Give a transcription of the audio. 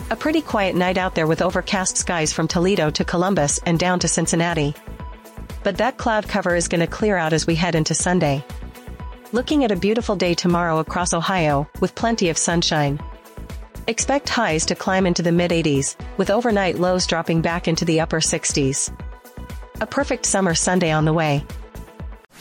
A pretty quiet night out there with overcast skies from Toledo to Columbus and down to Cincinnati. But that cloud cover is gonna clear out as we head into Sunday. Looking at a beautiful day tomorrow across Ohio, with plenty of sunshine. Expect highs to climb into the mid-80s, with overnight lows dropping back into the upper 60s. A perfect summer Sunday on the way.